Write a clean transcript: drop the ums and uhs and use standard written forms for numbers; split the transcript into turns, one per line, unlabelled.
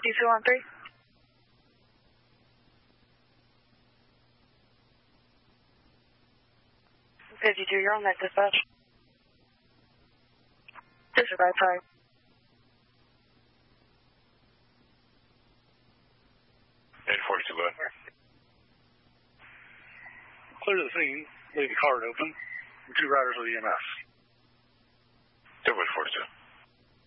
5213. 52, you're on that dispatch. Disregard time.
Go ahead.
Clear to the scene. Leave the card open. 2 riders with EMS.
242.